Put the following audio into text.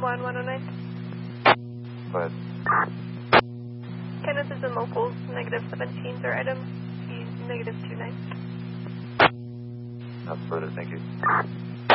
Go ahead. Kenneth is in locals, -17 for item. He's -29. That's about it, thank you.